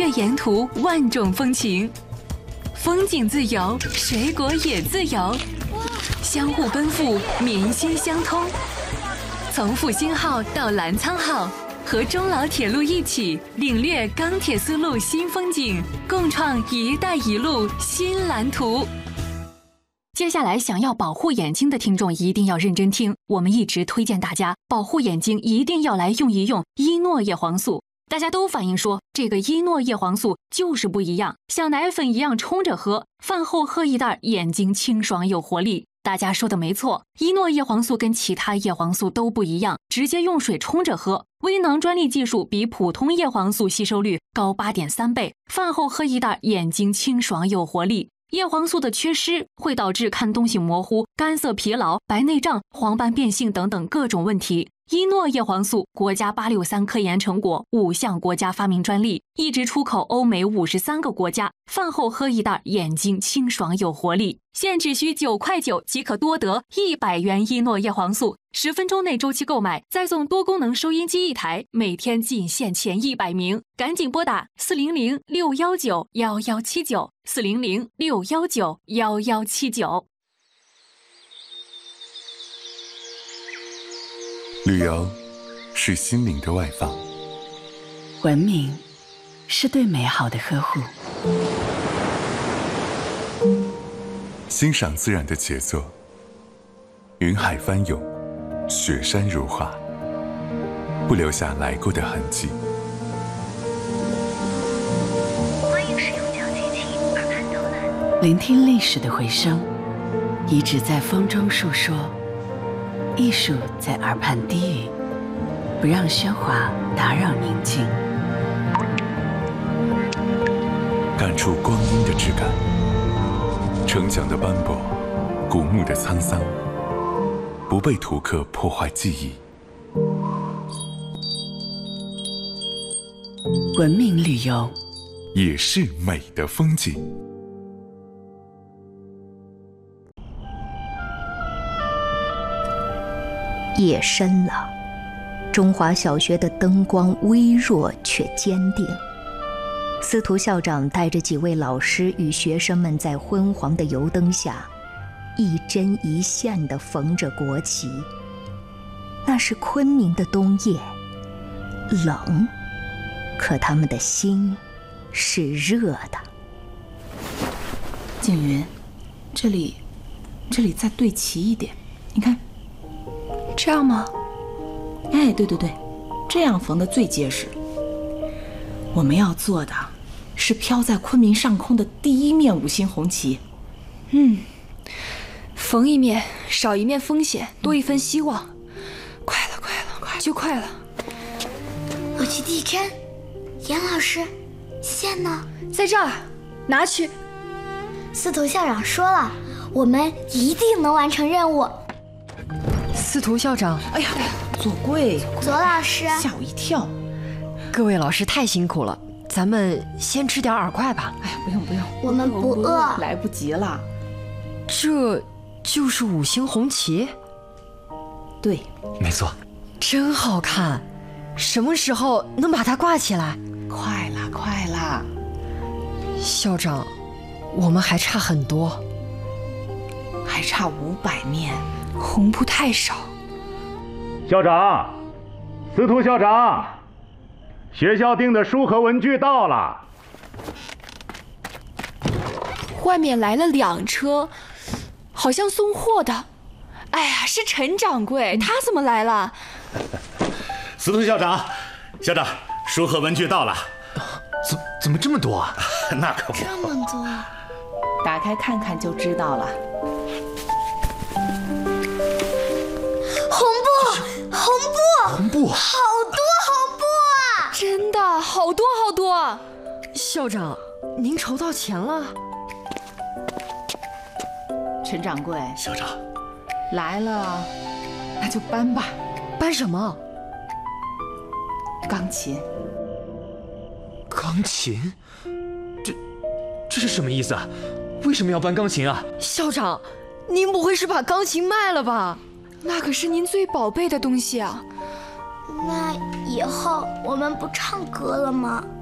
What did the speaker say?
沿途万种风情，风景自由，水果也自由，相互奔赴，民心相通。从复兴号到澜沧号，和中老铁路一起领略钢铁丝路新风景，共创“一带一路”新蓝图。接下来，想要保护眼睛的听众一定要认真听，我们一直推荐大家保护眼睛一定要来用一用伊诺叶黄素。大家都反映说，这个伊诺叶黄素就是不一样，像奶粉一样冲着喝，饭后喝一袋，眼睛清爽有活力。大家说的没错，伊诺叶黄素跟其他叶黄素都不一样，直接用水冲着喝。微囊专利技术比普通叶黄素吸收率高8.3倍，饭后喝一袋，眼睛清爽有活力。叶黄素的缺失会导致看东西模糊、干涩疲劳、白内障、黄斑变性等等各种问题。伊诺叶黄素国家863科研成果，5项国家发明专利，一直出口欧美53个国家。饭后喝一袋，眼睛清爽有活力。现只需9.9块即可多得100元伊诺叶黄素，10分钟内周期购买，再送多功能收音机1台，每天仅限前100名，赶紧拨打400-619-1179，400-619-1179。 旅游是心灵的外放， 文明是对美好的呵护， 欣赏自然的杰作，云海翻涌，雪山如画，不留下来过的痕迹。 欢迎使用脚机器耳畔导览， 聆听历史的回声，遗址在风中述说，艺术在耳畔低语，不让喧哗打扰宁静， 感触光阴的质感，城墙的斑驳，古墓的沧桑，不被图刻破坏记忆。 文明旅游也是美的风景。 夜深了，中华小学的灯光微弱却坚定。司徒校长带着几位老师与学生们在昏黄的油灯下，一针一线地缝着国旗。那是昆明的冬夜，冷，可他们的心是热的。 景云，这里再对齐一点，你看。 这样吗？ 哎，对，这样缝的最结实。我们要做的是飘在昆明上空的第一面5星红旗。 缝一面少一面风险，多一分希望。快了，就快了。 我去递针。严老师，线呢？ 在这儿，拿去。 司徒校长说了，我们一定能完成任务。 司徒校长， 哎呀，左贵， 左老师， 吓我一跳。 各位老师太辛苦了，咱们先吃点饵块吧。 哎呀，不用， 我们不饿， 来不及了。 这就是5星红旗？ 对， 没错。 真好看，什么时候能把它挂起来？ 快啦！ 校长，我们还差很多， 还差500面。 红布太少。 校长，司徒校长，学校订的书和文具到了。 外面来了2车，好像送货的。哎呀，是陈掌柜，他怎么来了？ 司徒校长，书和文具到了。怎么这么多啊？那可不。 这么多， 打开看看就知道了。 红布， 好多红布啊！ 真的，好多。 校长，您筹到钱了？ 陈掌柜， 校长来了，那就搬吧。 搬什么？ 钢琴。 钢琴？这是什么意思啊？为什么要搬钢琴啊？ 校长，您不会是把钢琴卖了吧？ 那可是您最宝贝的东西啊！ 那以后我们不唱歌了吗？